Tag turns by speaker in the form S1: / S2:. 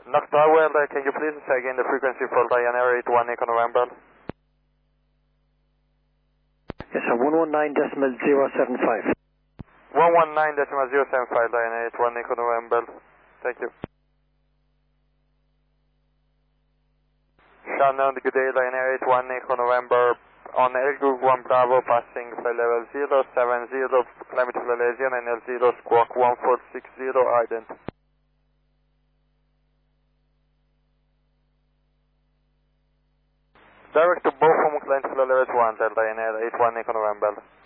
S1: Knock Tower, can you please say again the frequency for Ryanair 81 Echo November?
S2: Yes, sir, 119.075.
S1: 119.075 Ryanair 81 Echo November. Thank you. Shannon, good day, Ryanair 81 Echo November. On Airgroup 1 Bravo, passing flight level 070, climate to Malaysia, and L0 squawk 1460, ident. Direct to Bochum, climate to level 1, Ryanair 81 Echo November.